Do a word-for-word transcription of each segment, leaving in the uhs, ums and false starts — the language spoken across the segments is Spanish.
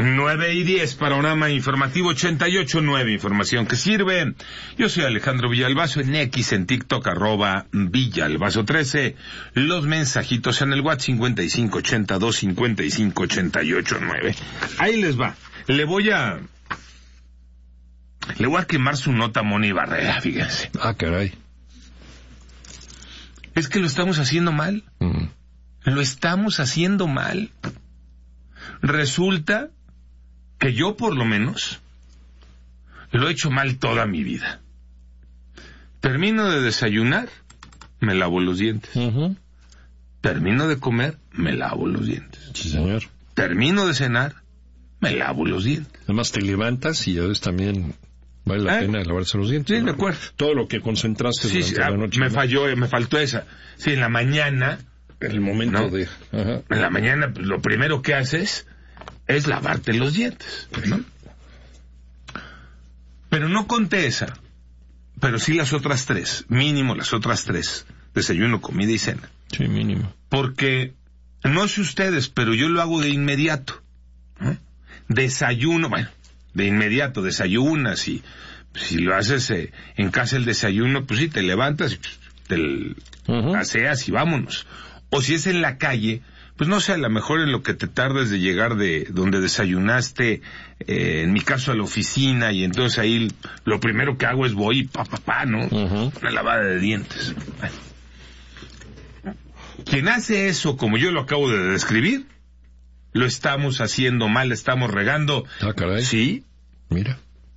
nueve y diez, panorama informativo ochenta y ocho punto nueve, información que sirve. Yo soy Alejandro Villalbazo, en X, en TikTok, arroba Villalbazo trece. Los mensajitos en el WhatsApp cincuenta y cinco ochenta y dos cincuenta y cinco ochenta y ocho nueve. Ahí les va. Le voy a... Le voy a quemar su nota a Moni Barrera, fíjense. Ah, caray. Es que lo estamos haciendo mal. Mm. Lo estamos haciendo mal. Resulta que yo, por lo menos, lo he hecho mal toda mi vida. Termino de desayunar, me lavo los dientes. Uh-huh. Termino de comer, me lavo los dientes. Sí, señor. Termino de cenar, me lavo los dientes. Además te levantas y a veces también vale la ¿Eh? pena lavarse los dientes. Sí, ¿no? de acuerdo. Todo lo que concentraste Sí, durante sí, ah, la noche. me ¿no? falló, me faltó esa. Sí, en la mañana... El momento ¿no? de... Ajá. En la mañana, pues, lo primero que haces es lavarte los dientes, ¿no? Pero no conté esa, pero sí las otras tres, mínimo las otras tres, desayuno, comida y cena. Sí, mínimo. Porque, no sé ustedes, pero yo lo hago de inmediato, ¿no? Desayuno, bueno, de inmediato, desayunas y si lo haces eh, en casa el desayuno, pues sí, te levantas, te uh-huh. aseas y vámonos. O si es en la calle, pues no sé, a lo mejor en lo que te tardes de llegar de donde desayunaste, eh, en mi caso a la oficina, y entonces ahí lo primero que hago es voy y pa, pa, pa, ¿no? Uh-huh. Una lavada de dientes. Bueno. Quien hace eso, como yo lo acabo de describir, lo estamos haciendo mal, estamos regando. Ah, caray. Sí. Mira.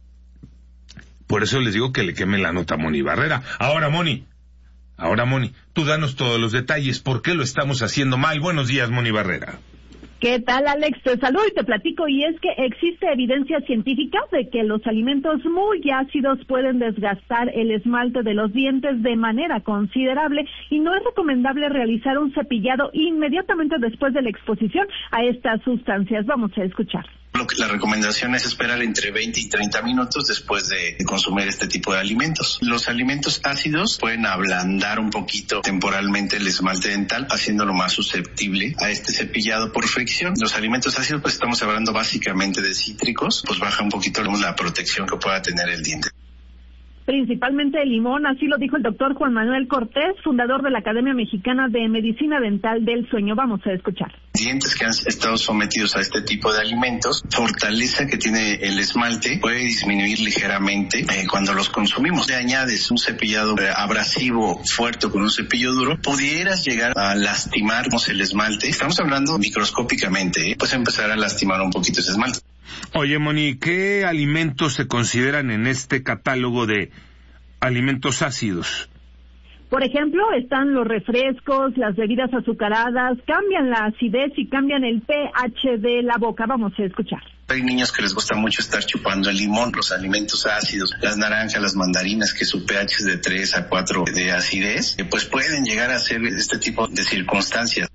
Por eso les digo que le queme la nota a Moni Barrera. Ahora, Moni. Ahora, Moni, tú danos todos los detalles. ¿Por qué lo estamos haciendo mal? Buenos días, Moni Barrera. ¿Qué tal, Alex? Te saludo y te platico, y es que existe evidencia científica de que los alimentos muy ácidos pueden desgastar el esmalte de los dientes de manera considerable y no es recomendable realizar un cepillado inmediatamente después de la exposición a estas sustancias. Vamos a escuchar. Lo que la recomendación es esperar entre veinte y treinta minutos después de consumir este tipo de alimentos. Los alimentos ácidos pueden ablandar un poquito temporalmente el esmalte dental, haciéndolo más susceptible a este cepillado por fricción. Los alimentos ácidos, pues estamos hablando básicamente de cítricos, pues baja un poquito la protección que pueda tener el diente. Principalmente el limón, así lo dijo el doctor Juan Manuel Cortés, fundador de la Academia Mexicana de Medicina Dental del Sueño. Vamos a escuchar. Dientes que han estado sometidos a este tipo de alimentos, fortaleza que tiene el esmalte puede disminuir ligeramente eh, cuando los consumimos. Si añades un cepillado abrasivo fuerte con un cepillo duro, pudieras llegar a lastimar el esmalte. Estamos hablando microscópicamente, ¿eh? Pues empezar a lastimar un poquito ese esmalte. Oye, Moni, ¿qué alimentos se consideran en este catálogo de alimentos ácidos? Por ejemplo, están los refrescos, las bebidas azucaradas, cambian la acidez y cambian el pH de la boca. Vamos a escuchar. Hay niños que les gusta mucho estar chupando el limón, los alimentos ácidos, las naranjas, las mandarinas, que su pH es de tres a cuatro de acidez, pues pueden llegar a ser este tipo de circunstancias.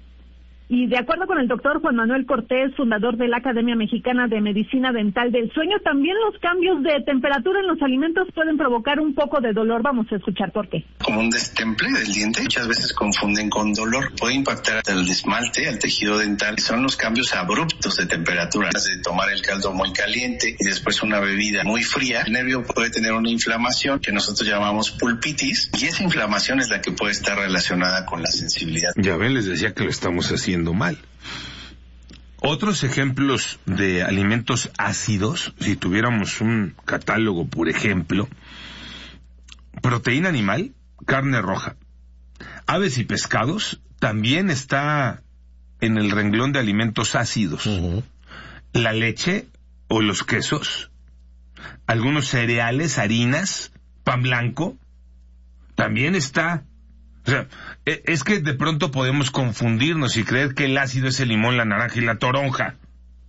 Y de acuerdo con el doctor Juan Manuel Cortés, fundador de la Academia Mexicana de Medicina Dental del Sueño, también los cambios de temperatura en los alimentos pueden provocar un poco de dolor. Vamos a escuchar por qué. Como un destemple del diente, muchas veces confunden con dolor. Puede impactar al esmalte, al tejido dental. Son los cambios abruptos de temperatura. De tomar el caldo muy caliente y después una bebida muy fría, el nervio puede tener una inflamación que nosotros llamamos pulpitis, y esa inflamación es la que puede estar relacionada con la sensibilidad. Ya ven, les decía que lo estamos haciendo mal. Otros ejemplos de alimentos ácidos, si tuviéramos un catálogo, por ejemplo, proteína animal, carne roja, aves y pescados, también está en el renglón de alimentos ácidos. Uh-huh. La leche o los quesos, algunos cereales, harinas, pan blanco, también está. O sea, es que de pronto podemos confundirnos y creer que el ácido es el limón, la naranja y la toronja.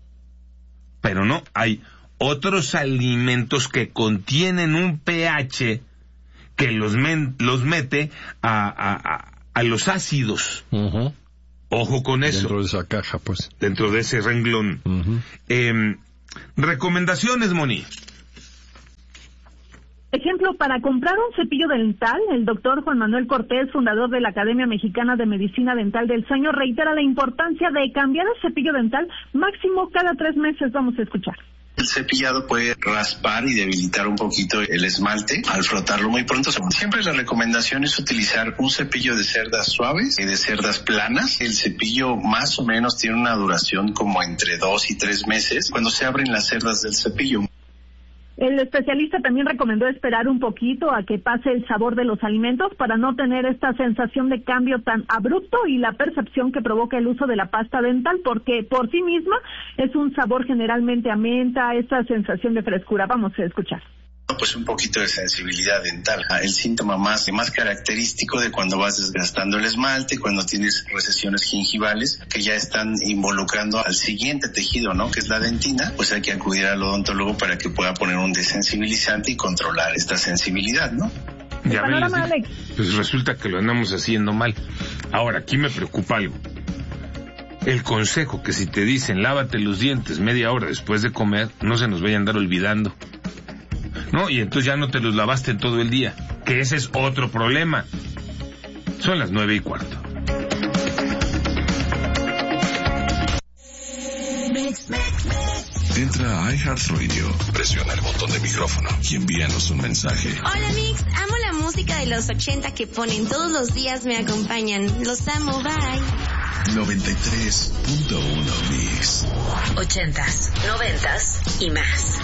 Pero no, hay otros alimentos que contienen un pH que los, men, los mete a, a, a, a los ácidos. Uh-huh. Ojo con eso. Dentro de esa caja, pues. Dentro de ese renglón. Uh-huh. Eh, recomendaciones, Moni. Ejemplo, para comprar un cepillo dental, el doctor Juan Manuel Cortés, fundador de la Academia Mexicana de Medicina Dental del Sueño, reitera la importancia de cambiar el cepillo dental máximo cada tres meses. Vamos a escuchar. El cepillado puede raspar y debilitar un poquito el esmalte al frotarlo muy pronto. Siempre la recomendación es utilizar un cepillo de cerdas suaves y de cerdas planas. El cepillo más o menos tiene una duración como entre dos y tres meses cuando se abren las cerdas del cepillo. El especialista también recomendó esperar un poquito a que pase el sabor de los alimentos para no tener esta sensación de cambio tan abrupto y la percepción que provoca el uso de la pasta dental, porque por sí misma es un sabor generalmente a menta, esta sensación de frescura. Vamos a escuchar. Pues un poquito de sensibilidad dental, el síntoma más, más característico de cuando vas desgastando el esmalte, cuando tienes recesiones gingivales que ya están involucrando al siguiente tejido, ¿no? Que es la dentina, pues hay que acudir al odontólogo para que pueda poner un desensibilizante y controlar esta sensibilidad, ¿no? Ya ven, pues resulta que lo andamos haciendo mal. Ahora, aquí me preocupa algo. El consejo que si te dicen lávate los dientes media hora después de comer, no se nos vaya a andar olvidando. No, y entonces ya no te los lavaste en todo el día, que ese es otro problema. Son las nueve y cuarto. Entra a iHeartRadio, presiona el botón de micrófono y envíanos un mensaje. Hola Mix, amo la música de los ochenta que ponen todos los días, me acompañan. Los amo, bye. noventa y tres punto uno Mix. Ochentas, noventas y más.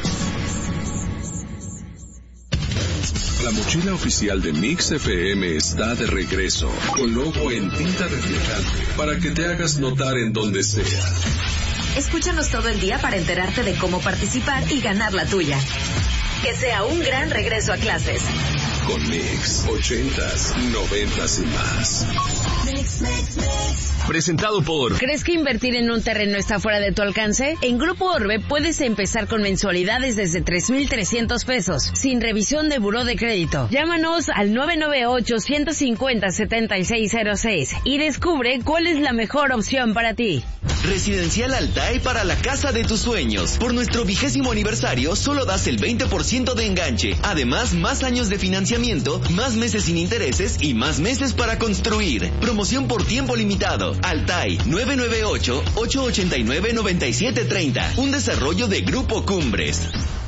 La mochila oficial de Mix F M está de regreso, con logo en tinta reflejante, para que te hagas notar en donde sea. Escúchanos todo el día para enterarte de cómo participar y ganar la tuya. Que sea un gran regreso a clases. Con Mix, ochentas, noventas y más. Mix, mix, mix. Presentado por... ¿Crees que invertir en un terreno está fuera de tu alcance? En Grupo Orbe puedes empezar con mensualidades desde tres mil trescientos pesos, sin revisión de buró de crédito. Llámanos al nueve nueve ocho, uno cinco cero, siete seis cero seis y descubre cuál es la mejor opción para ti. Residencial Altai para la casa de tus sueños. Por nuestro vigésimo aniversario solo das el veinte por ciento de enganche. Además, más años de financiamiento, más meses sin intereses y más meses para construir. Promoción por tiempo limitado. Altai, nueve nueve ocho, ocho ocho nueve, nueve siete tres cero. Un desarrollo de Grupo Cumbres.